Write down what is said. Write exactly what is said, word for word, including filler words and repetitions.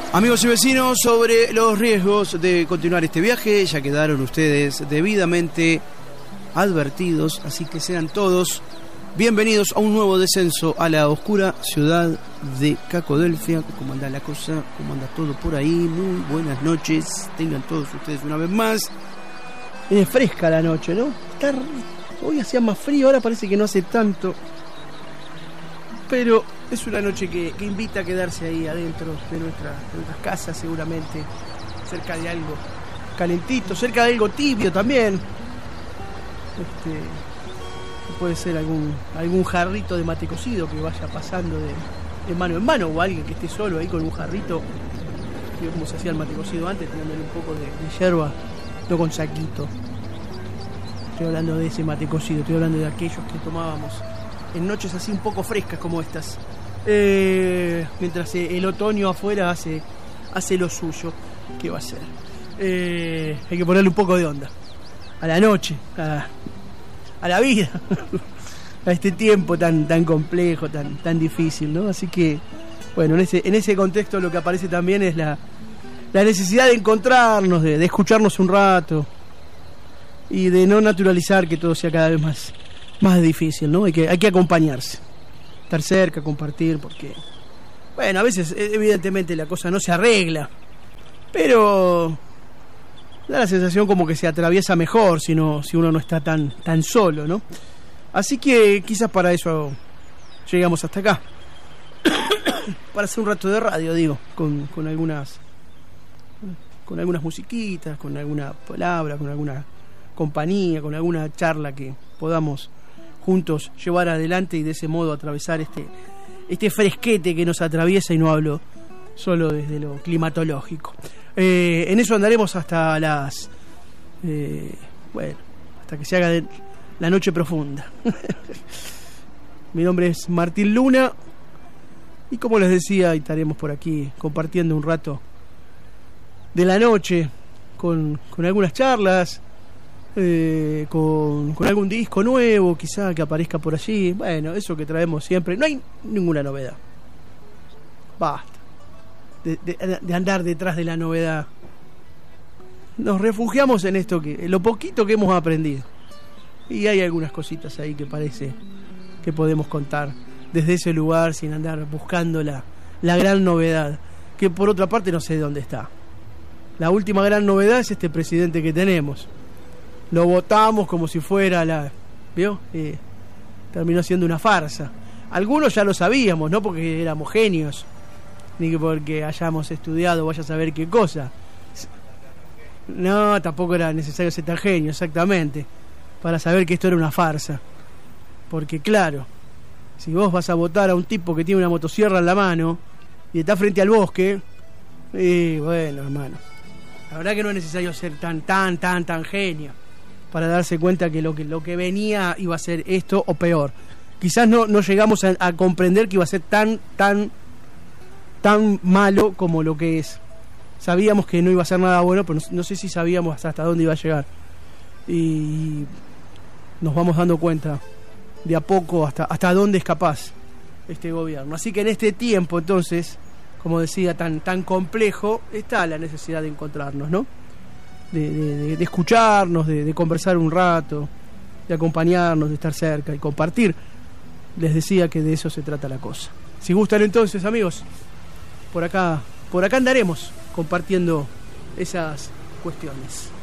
Amigos y vecinos, sobre los riesgos de continuar este viaje, ya quedaron ustedes debidamente advertidos, así que sean todos bienvenidos a un nuevo descenso a la oscura ciudad de Cacodelfia. ¿Cómo anda la cosa? ¿Cómo anda todo por ahí? Muy buenas noches, tengan todos ustedes una vez más. Es fresca la noche, ¿no? Está... Hoy hacía más frío, ahora parece que no hace tanto. Pero es una noche que, que invita a quedarse ahí adentro de, nuestra, de nuestras casas, seguramente, cerca de algo calentito, cerca de algo tibio también. Este, puede ser algún, algún jarrito de mate cocido que vaya pasando de, de mano en mano, o alguien que esté solo ahí con un jarrito, como se hacía el mate cocido antes, tirándole un poco de, de yerba, no con saquito. Estoy hablando de ese mate cocido, estoy hablando de aquellos que tomábamos en noches así un poco frescas como estas, eh, mientras el otoño afuera hace, hace lo suyo. ¿Qué va a ser? Eh, hay que ponerle un poco de onda a la noche, a, a la vida, a este tiempo tan, tan complejo, tan, tan difícil, ¿no? Así que, bueno, en ese, en ese contexto lo que aparece también es la, la necesidad de encontrarnos, de, de escucharnos un rato y de no naturalizar que todo sea cada vez más más difícil, ¿no? Hay que, hay que acompañarse, estar cerca, compartir, porque, bueno, a veces evidentemente la cosa no se arregla, pero da la sensación como que se atraviesa mejor si, no, si uno no está tan, tan solo, ¿no? Así que quizás para eso llegamos hasta acá, para hacer un rato de radio, digo, con, con algunas con algunas musiquitas, con alguna palabra, con alguna compañía, con alguna charla que podamos juntos llevar adelante y de ese modo atravesar este, este fresquete que nos atraviesa, y no hablo solo desde lo climatológico. Eh, en eso andaremos hasta las... Eh, bueno, hasta que se haga de la noche profunda. Mi nombre es Martín Luna y, como les decía, estaremos por aquí compartiendo un rato de la noche con, con algunas charlas, Eh, con, con algún disco nuevo quizá que aparezca por allí. Bueno, eso que traemos siempre. No hay ninguna novedad, basta de, de, de andar detrás de la novedad. Nos refugiamos en esto, que lo poquito que hemos aprendido, y hay algunas cositas ahí que parece que podemos contar desde ese lugar, sin andar buscando la, la gran novedad, que por otra parte no sé dónde está. La última gran novedad es este presidente que tenemos. Lo votamos como si fuera la... ¿Vio? Eh, terminó siendo una farsa. Algunos ya lo sabíamos, no porque éramos genios, ni que porque hayamos estudiado vaya a saber qué cosa. No, tampoco era necesario ser tan genio, exactamente, para saber que esto era una farsa. Porque claro, si vos vas a votar a un tipo que tiene una motosierra en la mano y está frente al bosque, y bueno, hermano, la verdad que no es necesario ser tan, tan, tan, tan genio para darse cuenta que lo que lo que venía iba a ser esto o peor. Quizás no, no llegamos a, a comprender que iba a ser tan, tan, tan malo como lo que es. Sabíamos que no iba a ser nada bueno, pero no, no sé si sabíamos hasta dónde iba a llegar. Y nos vamos dando cuenta de a poco hasta, hasta dónde es capaz este gobierno. Así que en este tiempo, entonces, como decía, tan, tan complejo, está la necesidad de encontrarnos, ¿no? De, de, de escucharnos, de, de conversar un rato, de acompañarnos, de estar cerca y compartir. Les decía que de eso se trata la cosa. Si gustan entonces, amigos, por acá, por acá andaremos compartiendo esas cuestiones.